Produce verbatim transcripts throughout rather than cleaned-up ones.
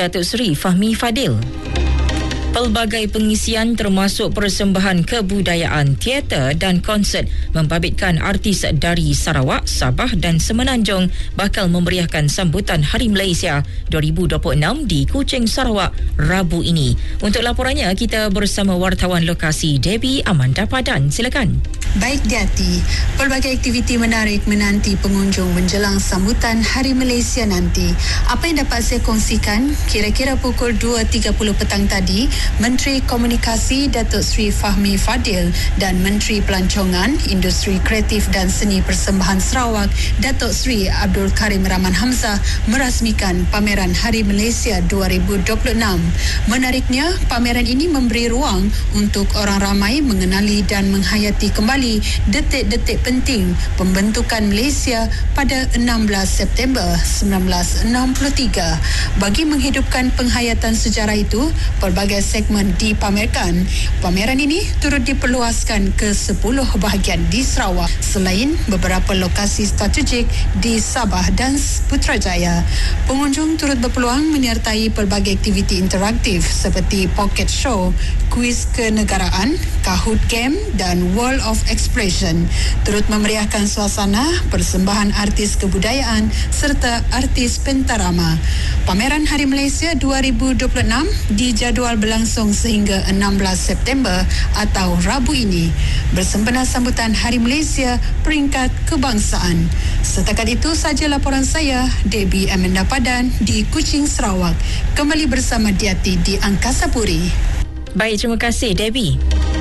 Datuk Seri Fahmi Fadil. Pelbagai pengisian termasuk persembahan kebudayaan, teater dan konsert membabitkan artis dari Sarawak, Sabah dan Semenanjung bakal memeriahkan sambutan Hari Malaysia dua ribu dua puluh enam di Kuching, Sarawak, Rabu ini. Untuk laporannya, kita bersama wartawan lokasi Debbie Amanda Padan. Silakan. Baik Diati, pelbagai aktiviti menarik menanti pengunjung menjelang sambutan Hari Malaysia nanti. Apa yang dapat saya kongsikan, kira-kira pukul dua tiga puluh petang tadi, Menteri Komunikasi Datuk Seri Fahmi Fadil dan Menteri Pelancongan, Industri Kreatif dan Seni Persembahan Sarawak, Datuk Seri Abdul Karim Rahman Hamzah merasmikan pameran Hari Malaysia dua ribu dua puluh enam. Menariknya, pameran ini memberi ruang untuk orang ramai mengenali dan menghayati kembali detik-detik penting pembentukan Malaysia pada enam belas September sembilan belas enam puluh tiga. Bagi menghidupkan penghayatan sejarah itu, pelbagai segmen dipamerkan. Pameran ini turut diperluaskan ke sepuluh bahagian di Sarawak selain beberapa lokasi strategik di Sabah dan Putrajaya. Pengunjung turut berpeluang menyertai pelbagai aktiviti interaktif seperti pocket show, kuis kenegaraan, Kahoot game dan World of Expression, turut memeriahkan suasana persembahan artis kebudayaan serta artis pentarama. Pameran Hari Malaysia dua ribu dua puluh enam dijadual berlangsung sehingga enam belas September atau Rabu ini, bersempena sambutan Hari Malaysia peringkat kebangsaan. Setakat itu saja laporan saya, Debbie Amanda Padan di Kuching, Sarawak. Kembali bersama Diati di Angkasa Puri. Baik, terima kasih Debbie.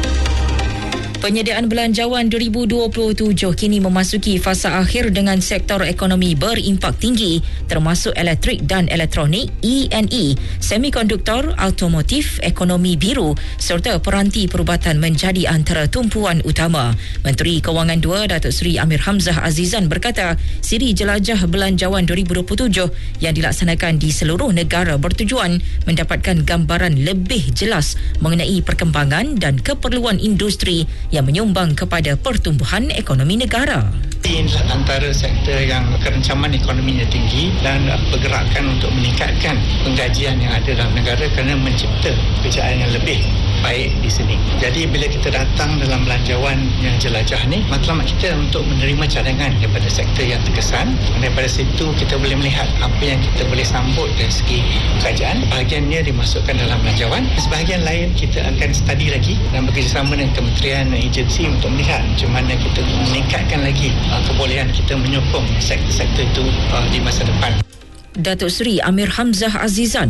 Penyediaan belanjawan dua ribu dua puluh tujuh kini memasuki fasa akhir dengan sektor ekonomi berimpak tinggi termasuk elektrik dan elektronik, E and E, semikonduktor, automotif, ekonomi biru serta peranti perubatan menjadi antara tumpuan utama. Menteri Kewangan dua Datuk Seri Amir Hamzah Azizan berkata, siri jelajah belanjawan dua ribu dua puluh tujuh yang dilaksanakan di seluruh negara bertujuan mendapatkan gambaran lebih jelas mengenai perkembangan dan keperluan industri yang menyumbang kepada pertumbuhan ekonomi negara. Ini antara sektor yang kerencaman ekonominya tinggi dan pergerakan untuk meningkatkan penggajian yang ada dalam negara kerana mencipta pekerjaan yang lebih baik di sini. Jadi bila kita datang dalam belanjawan yang jelajah ni, matlamat kita untuk menerima cadangan daripada sektor yang terkesan. Daripada situ kita boleh melihat apa yang kita boleh sambut dari segi kerajaan. Bahagiannya dimasukkan dalam belanjawan. Sebahagian lain kita akan study lagi dan bekerjasama dengan kementerian dan agensi untuk melihat macam mana kita meningkatkan lagi uh, kebolehan kita menyokong sektor-sektor itu uh, di masa depan. Datuk Seri Amir Hamzah Azizan.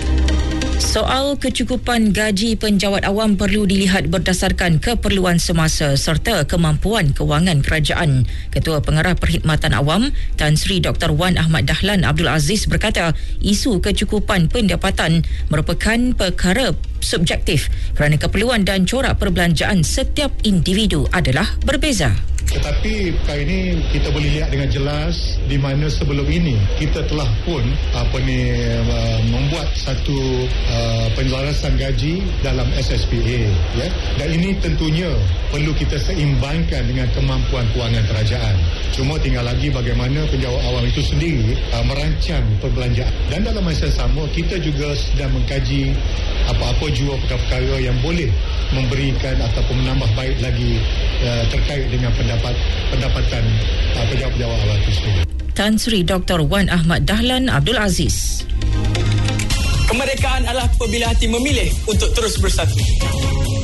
Soal kecukupan gaji penjawat awam perlu dilihat berdasarkan keperluan semasa serta kemampuan kewangan kerajaan. Ketua Pengarah Perkhidmatan Awam, Tan Sri Doktor Wan Ahmad Dahlan Abdul Aziz berkata, isu kecukupan pendapatan merupakan perkara subjektif kerana keperluan dan corak perbelanjaan setiap individu adalah berbeza. Tetapi kali ini kita boleh lihat dengan jelas di mana sebelum ini kita telah pun apa ni uh, membuat satu uh, penyelarasan gaji dalam S S P A, ya. Dan ini tentunya perlu kita seimbangkan dengan kemampuan kewangan kerajaan. Cuma tinggal lagi bagaimana penjawat awam itu sendiri uh, merancang perbelanjaan. Dan dalam masa sama kita juga sedang mengkaji apa-apa jua perkara-perkara yang boleh memberikan ataupun menambah baik lagi uh, terkait dengan pendapat pendapatan uh, pejabat-pejabat awam itu sendiri. Tan Sri Doktor Wan Ahmad Dahlan Abdul Aziz. Kemerdekaan adalah apabila hati memilih untuk terus bersatu.